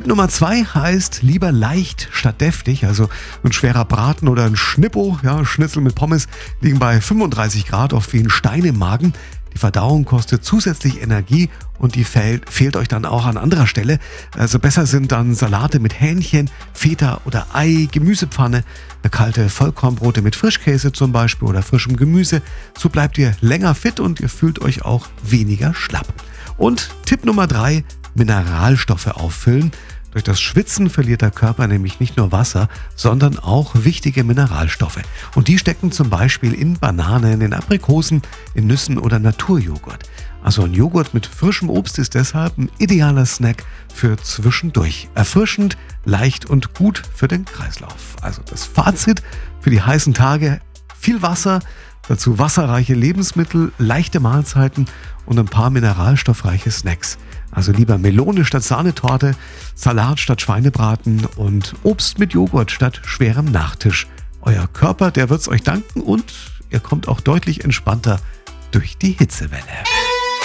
Nummer 2 heißt lieber leicht statt deftig. Also ein schwerer Braten oder ein Schnippo, ja, Schnitzel mit Pommes, liegen bei 35 Grad oft wie ein Stein im Magen. Die Verdauung kostet zusätzlich Energie und die fehlt euch dann auch an anderer Stelle. Also besser sind dann Salate mit Hähnchen, Feta oder Ei, Gemüsepfanne, kalte Vollkornbrote mit Frischkäse zum Beispiel oder frischem Gemüse. So bleibt ihr länger fit und ihr fühlt euch auch weniger schlapp. Und Tipp Nummer 3, Mineralstoffe auffüllen. Durch das Schwitzen verliert der Körper nämlich nicht nur Wasser, sondern auch wichtige Mineralstoffe. Und die stecken zum Beispiel in Bananen, in Aprikosen, in Nüssen oder Naturjoghurt. Also ein Joghurt mit frischem Obst ist deshalb ein idealer Snack für zwischendurch. Erfrischend, leicht und gut für den Kreislauf. Also das Fazit für die heißen Tage: viel Wasser, dazu wasserreiche Lebensmittel, leichte Mahlzeiten und ein paar mineralstoffreiche Snacks. Also lieber Melone statt Sahnetorte, Salat statt Schweinebraten und Obst mit Joghurt statt schwerem Nachtisch. Euer Körper, der wird's euch danken und ihr kommt auch deutlich entspannter durch die Hitzewelle.